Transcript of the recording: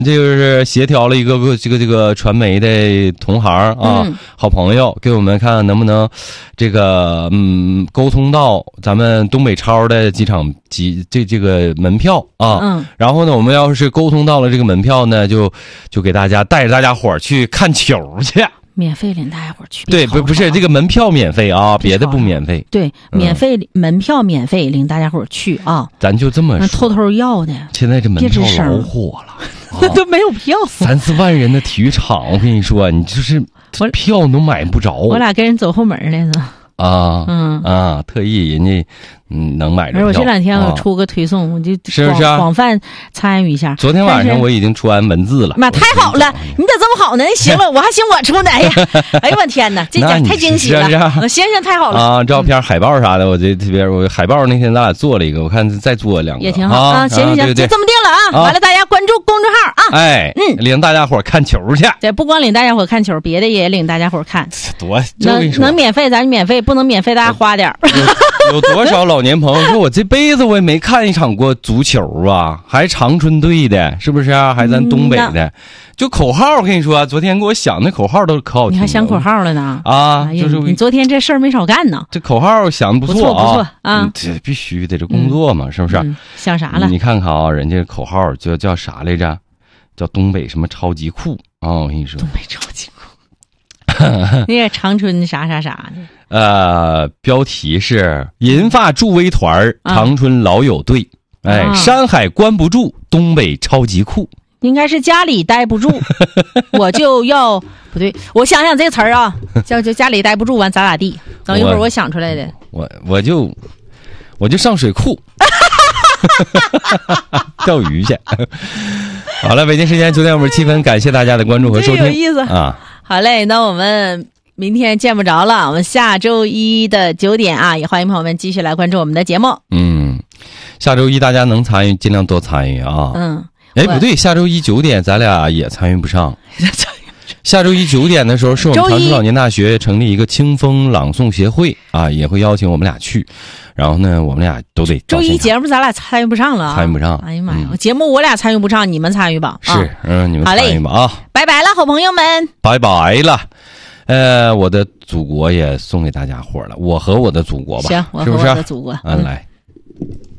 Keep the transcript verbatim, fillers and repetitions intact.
这就是协调了一个这个这个传媒的同行啊、嗯，好朋友，给我们看能不能这个嗯沟通到咱们东北超的几场几这这个门票啊。嗯。然后呢，我们要是沟通到了这个门票呢，就就给大家带着大家伙儿去看球去。 免费领大家伙去， 对，不不是这个门票免费啊，别的不免费。 对，免费、嗯、门票免费，领大家伙去啊。 咱就这么说， 偷偷要的。 现在这门票老火了， 啊、都没有票。 三四万人的体育场，我跟你说，你就是票都买不着。 我俩跟人走后门来着。 啊，嗯啊，特意人家嗯能买着票。 我这两天我出个推送，啊、我就是不是、啊、 广泛参与一下。 昨天晚上我已经出完文字了。 妈，太好了！你咋这么好呢？行了，我还行我出的。哎呀，哎呦我天哪，这家太惊喜了！我行行太好了啊！照片、海报啥的，我这这边我海报那天咱俩做了一个，我看再做两个也挺好啊。行行行，就这么定了啊！完了，大家关注公众号啊！ 哎，嗯，领大家伙看球去。 对，不光领大家伙看球，别的也领大家伙看。 多能能免费咱免费，不能免费大家花点。 有有多少老年朋友说，我这辈子我也没看一场过足球啊，还长春队的，是不是啊？还咱东北的，嗯、就口号，我跟你说，昨天给我想的口号都可好听了。 你还想口号了呢？ 啊， 哎、 就是你昨天这事儿没少干呢。 这口号想的不错啊， 不错不错啊， 嗯、这必须的，这工作嘛，嗯、是不是、嗯？ 想啥了？ 你看看啊，人家口号叫叫啥来着？叫东北什么超级酷啊！我跟你说， 东北超级酷。那个长春啥啥啥的。 呃，标题是银发助威团长春老友队，啊、哎、啊，山海关不住，东北超级酷。 应该是家里待不住，我就要不对，我想想这个词儿啊，叫就家里待不住，完咋咋地。等一会儿我想出来的。 我我就我就上水库钓鱼去。好了，北京时间九点五十七分，感谢大家的关注和收听。 有意思啊！ 好嘞，那我们明天见不着了，我们下周一的九点啊，也欢迎朋友们继续来关注我们的节目。 嗯，下周一大家能参与，尽量多参与啊。 嗯， 哎，不对，下周一九点咱俩也参与不上。下周一九点的时候，是我们长春老年大学成立一个清风朗诵协会啊，也会邀请我们俩去。然后呢，我们俩都得周一节目咱俩参与不上了啊， 参与不上。 哎呀妈呀，嗯、节目我俩参与不上，你们参与吧。 是，嗯、呃，你们参与吧啊。 拜拜了，好朋友们。 拜拜了。呃，我的祖国也送给大家伙了，我和我的祖国吧， 行，我和是不是？ 我的祖国， 嗯，来。